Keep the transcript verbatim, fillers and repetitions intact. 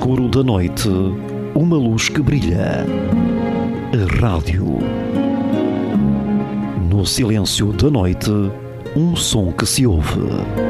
escuro da noite, uma luz que brilha. A rádio. No silêncio da noite, um som que se ouve.